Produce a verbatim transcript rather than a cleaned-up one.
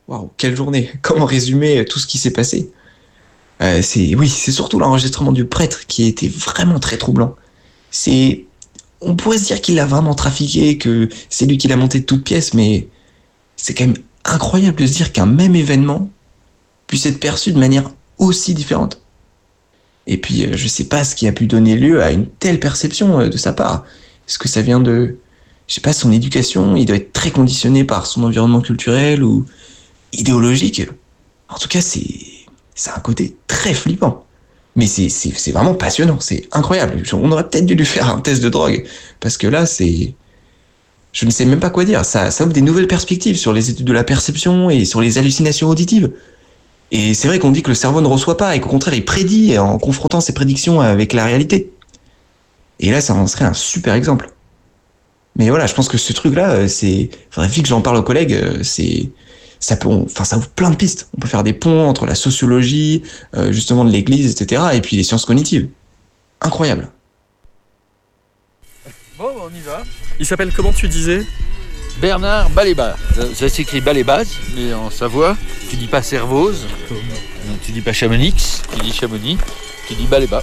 Waouh, quelle journée! Comment résumer tout ce qui s'est passé? Euh, c'est, oui, c'est surtout l'enregistrement du prêtre qui a été vraiment très troublant. C'est, on pourrait se dire qu'il l'a vraiment trafiqué, que c'est lui qui l'a monté de toutes pièces, mais c'est quand même incroyable de se dire qu'un même événement puisse être perçu de manière aussi différente. Et puis, euh, je sais pas ce qui a pu donner lieu à une telle perception euh, de sa part. Est-ce que ça vient de, je sais pas, son éducation? Il doit être très conditionné par son environnement culturel ou idéologique. En tout cas, c'est, c'est un côté très flippant. Mais c'est, c'est, c'est vraiment passionnant, c'est incroyable. On aurait peut-être dû lui faire un test de drogue, parce que là, c'est, je ne sais même pas quoi dire. Ça, ça ouvre des nouvelles perspectives sur les études de la perception et sur les hallucinations auditives. Et c'est vrai qu'on dit que le cerveau ne reçoit pas et qu'au contraire, il prédit en confrontant ses prédictions avec la réalité. Et là, ça en serait un super exemple. Mais voilà, je pense que ce truc-là, euh, c'est, faudrait vite que j'en parle aux collègues. euh, C'est, ça peut, on- enfin, ça ouvre plein de pistes. On peut faire des ponts entre la sociologie, euh, justement de l'Église, et cetera, et puis les sciences cognitives. Incroyable. Bon, on y va. Il s'appelle comment tu disais? Bernard Baléba. Ça, ça s'écrit Balébaz, mais en Savoie, tu dis pas Servoz, tu dis pas Chamonix, tu dis Chamonix, tu dis Baléba.